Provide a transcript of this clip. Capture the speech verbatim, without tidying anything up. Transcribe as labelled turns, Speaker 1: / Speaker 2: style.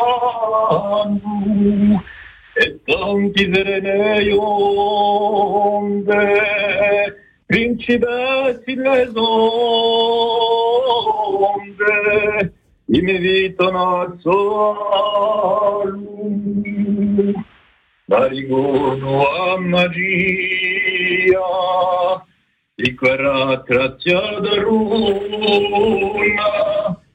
Speaker 1: e tanti serenei onde, principessi le onde, invitano a salu, ma ricordo a Magia, di quella traziata runa,